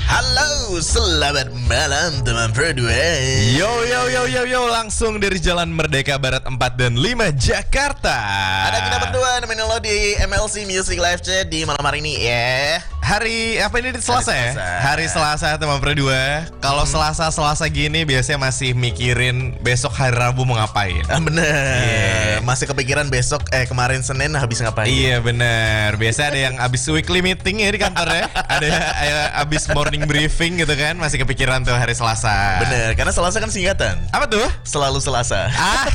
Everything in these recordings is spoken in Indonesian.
Halo, selamat malam teman berdua. Yo, langsung dari Jalan Merdeka Barat 4 dan 5 Jakarta. Ada kita berdua nemenin lo di MLC Music Live Chat di malam hari ini ya. Hari apa ini? Selasa ya? Hari Selasa teman berdua. Kalau Selasa gini biasanya masih mikirin besok hari Rabu mau ngapain. Bener. Masih kepikiran besok kemarin Senin habis ngapain. Iya bener. Biasa ada yang habis weekly meeting ya di kantornya. Ada habis morning briefing gitu kan. Masih kepikiran tuh hari Selasa. Bener, karena Selasa kan singkatan. Apa tuh? Selalu Selasa.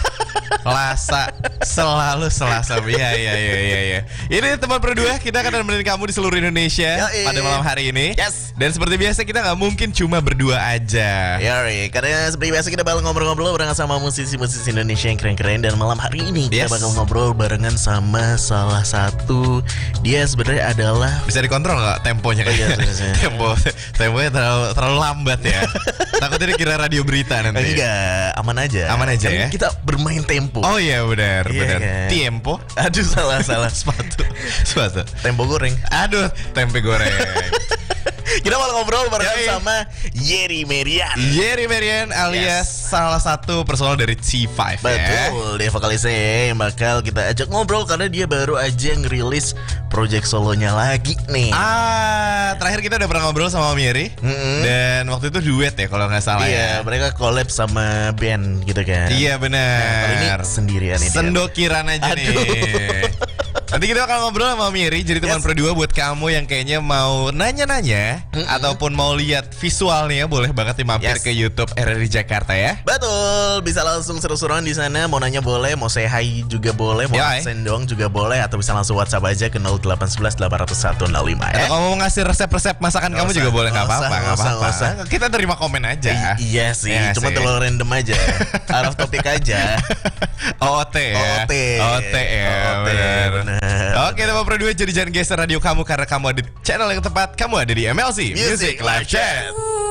Selalu Selasa. Iya. Ini teman berdua, kita akan nemenin kamu di seluruh Indonesia pada malam hari ini. Yes. Dan seperti biasa kita nggak mungkin cuma berdua aja. Yori, karena seperti biasa kita bakal ngobrol-ngobrol barengan sama musisi-musisi Indonesia yang keren-keren. Dan malam hari ini kita bakal ngobrol barengan sama salah satu. Dia sebenarnya adalah, bisa dikontrol nggak temponya kayak? Temponya terlalu lambat ya. Takutnya dikira radio berita nanti. Enggak, aman aja kan ya. Kita bermain tempo. Oh iya benar. Kan? Tempo. Aduh salah sepatu. Tempo goreng. Aduh tempe goreng. Kita malah ngobrol bareng sama Yeri Merian alias salah satu personal dari C5. Betul, dia vokalisnya yang bakal kita ajak ngobrol karena dia baru aja ngerilis project solonya lagi nih. Terakhir kita udah pernah ngobrol sama Om Yeri. Dan waktu itu duet ya kalau nggak salah. Iya, mereka collab sama band gitu kan. Iya benar. Nah, kali ini sendirian ini. Sendokiran aja nih. Nanti kita bakal ngobrol sama Om Yeri. Jadi teman berdua buat kamu yang kayaknya mau nanya-nanya ataupun mau lihat visualnya, boleh banget mampir ke YouTube RRI Jakarta ya. Betul, bisa langsung seru-seruan di sana. Mau nanya boleh, mau say hi juga boleh, mau absen doang juga boleh, atau bisa langsung WhatsApp aja ke 0811 801 105 ya. Atau kalau mau ngasih resep-resep masakan kamu juga boleh, nggak apa-apa. Kita terima komen aja. Iya sih, cuma terlalu random aja. Out of topic aja. OOT ya. Bener. Oke teman berdua, jadi jangan geser radio kamu karena kamu ada di channel yang tepat. Kamu ada di MLC Music Live Chat.